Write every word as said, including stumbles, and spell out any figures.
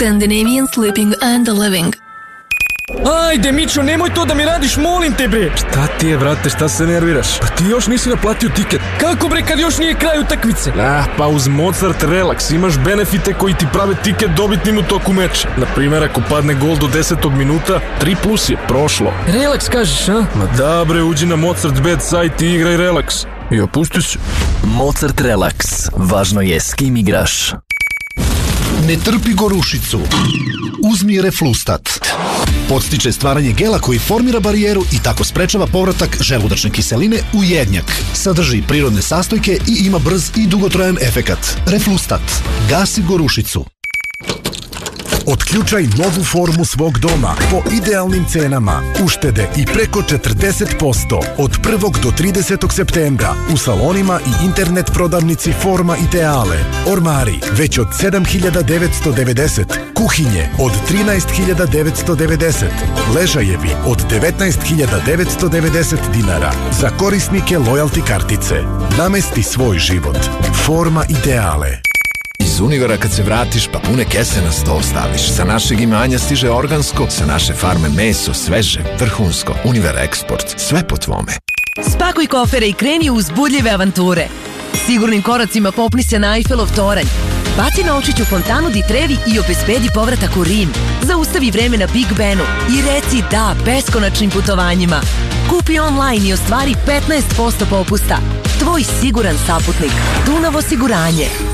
Scandinavian Sleeping and Living. Ajde, Mićo, nemoj to da mi radiš, molim te, bre. Šta ti je, brate, šta se nerviraš? Pa ti još nisi naplatio tiket. Kako, bre, kad još nije kraj utakmice? Ah, pa uz Mozart Relax imaš benefite koji ti prave tiket dobitnim u toku meča. Naprimer, ako padne gol do desetog minuta, tri plus je prošlo. Relax kažeš, a? Ma da, bre, uđi na Mozart Bet sajt i igraj Relax. I opusti se. Mozart Relax. Važno je s kim igraš. Ne trpi gorušicu. Uzmi Reflustat. Podstiče stvaranje gela koji formira barijeru i tako sprečava povratak želudačne kiseline u jednjak. Sadrži prirodne sastojke i ima brz i dugotrajan efekat. Reflustat. Gasi gorušicu. Otključaj novu formu svog doma po idealnim cenama. Uštede i preko četrdeset posto od prvog do tridesetog septembra u salonima i internet prodavnici Forma Ideale. Ormari već od sedam hiljada devetsto devedeset. Kuhinje od trinaest hiljada devetsto devedeset. Ležajevi od devetnaest hiljada devetsto devedeset dinara. Za korisnike lojalty kartice. Namesti svoj život. Forma Ideale. Iz Univera kad se vratiš, pa pune kese na sto staviš. Sa našeg imanja stiže organsko, sa naše farme meso, sveže, vrhunsko. Univer Eksport, sve po tvome. Spakuj kofere i kreni u uzbudljive avanture. Sigurnim koracima popni se na Eiffelov toranj. Baci novčić u fontanu di Trevi i obezbedi povratak u Rim. Zaustavi vreme na Big Benu i reci da beskonačnim putovanjima. Kupi online i ostvari petnaest posto popusta. Tvoj siguran saputnik. Dunav osiguranje.